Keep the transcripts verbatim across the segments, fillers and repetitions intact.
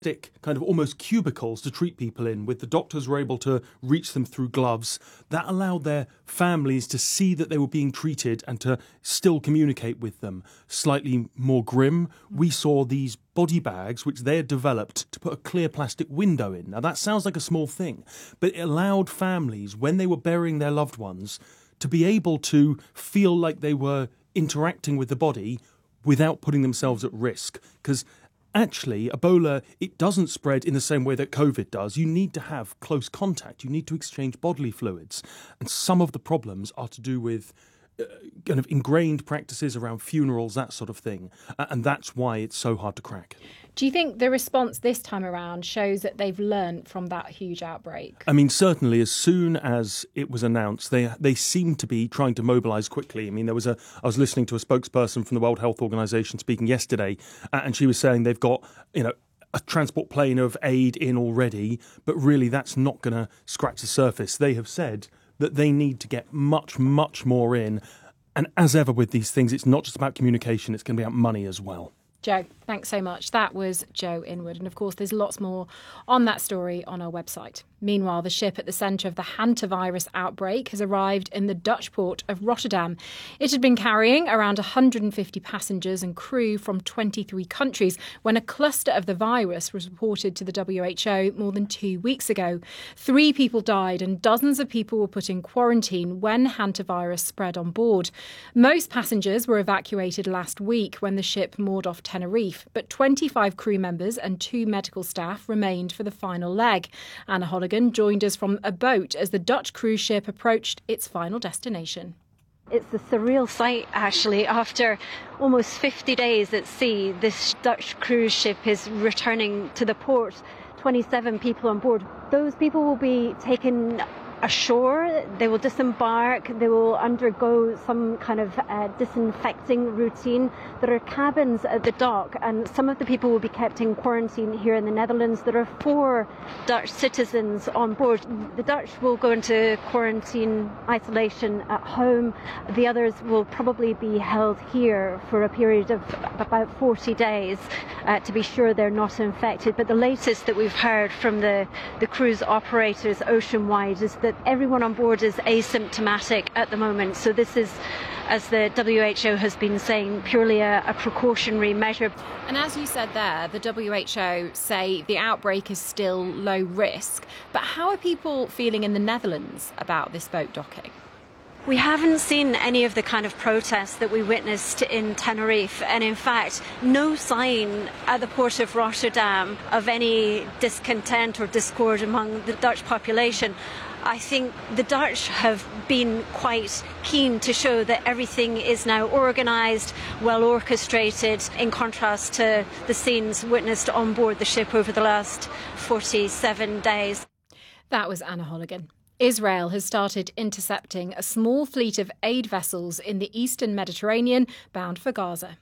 kind of almost cubicles to treat people in, with the doctors were able to reach them through gloves. That allowed their families to see that they were being treated and to still communicate with them. Slightly more grim, we saw these body bags which they had developed to put a clear plastic window in. Now that sounds like a small thing, but it allowed families, when they were burying their loved ones, to be able to feel like they were interacting with the body without putting themselves at risk. Because actually, Ebola, it doesn't spread in the same way that COVID does. You need to have close contact. You need to exchange bodily fluids. And some of the problems are to do with uh, kind of ingrained practices around funerals, that sort of thing. Uh, and that's why it's so hard to crack. Do you think the response this time around shows that they've learned from that huge outbreak? I mean, certainly, as soon as it was announced, they they seemed to be trying to mobilise quickly. I mean, there was a. I was listening to a spokesperson from the World Health Organization speaking yesterday, and she was saying they've got, you know, a transport plane of aid in already, but really that's not going to scratch the surface. They have said that they need to get much, much more in. And as ever with these things, it's not just about communication, it's going to be about money as well. Joe, thanks so much. That was Joe Inwood. And of course, there's lots more on that story on our website. Meanwhile, the ship at the centre of the hantavirus outbreak has arrived in the Dutch port of Rotterdam. It had been carrying around one hundred fifty passengers and crew from twenty-three countries when a cluster of the virus was reported to the W H O more than two weeks ago. Three people died and dozens of people were put in quarantine when hantavirus spread on board. Most passengers were evacuated last week when the ship moored off Tenerife, but twenty-five crew members and two medical staff remained for the final leg. Anna Holligan joined us from a boat as the Dutch cruise ship approached its final destination. It's a surreal sight, actually. After almost fifty days at sea, this Dutch cruise ship is returning to the port. twenty-seven people on board. Those people will be taken ashore, they will disembark, they will undergo some kind of uh, disinfecting routine. There are cabins at the dock, and some of the people will be kept in quarantine here in the Netherlands. There are four Dutch citizens on board. The Dutch will go into quarantine isolation at home. The others will probably be held here for a period of about forty days uh, to be sure they're not infected. But the latest that we've heard from the, the cruise operators ocean-wide is that everyone on board is asymptomatic at the moment. So this is, as the W H O has been saying, purely a, a precautionary measure. And as you said there, the W H O say the outbreak is still low risk. But how are people feeling in the Netherlands about this boat docking? We haven't seen any of the kind of protests that we witnessed in Tenerife, and in fact no sign at the port of Rotterdam of any discontent or discord among the Dutch population. I think the Dutch have been quite keen to show that everything is now organised, well orchestrated, in contrast to the scenes witnessed on board the ship over the last forty-seven days. That was Anna Holligan. Israel has started intercepting a small fleet of aid vessels in the eastern Mediterranean bound for Gaza.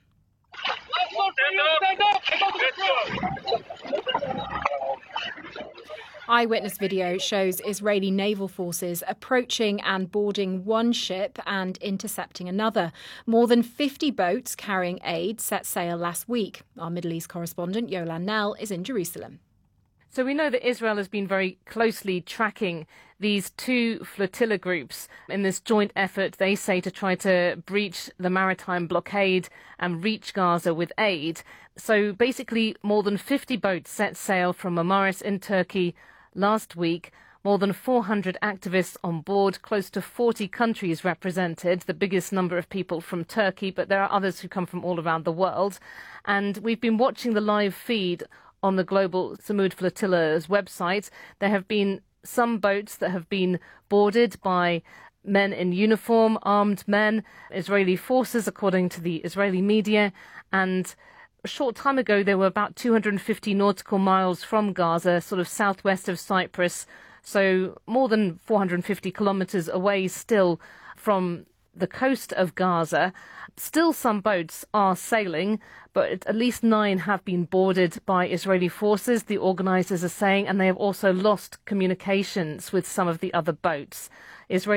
Eyewitness video shows Israeli naval forces approaching and boarding one ship and intercepting another. More than fifty boats carrying aid set sail last week. Our Middle East correspondent Yolan Nell is in Jerusalem. So we know that Israel has been very closely tracking these two flotilla groups in this joint effort, they say, to try to breach the maritime blockade and reach Gaza with aid. So basically, more than fifty boats set sail from Marmaris in Turkey last week. More than four hundred activists on board, close to forty countries represented, the biggest number of people from Turkey, but there are others who come from all around the world. And we've been watching the live feed on the Global Samud Flotilla's website. There have been some boats that have been boarded by men in uniform, armed men, Israeli forces, according to the Israeli media. And a short time ago, they were about two hundred fifty nautical miles from Gaza, sort of southwest of Cyprus. So more than four hundred fifty kilometres away still from the coast of Gaza. Still some boats are sailing, but at least nine have been boarded by Israeli forces, the organisers are saying, and they have also lost communications with some of the other boats. Israeli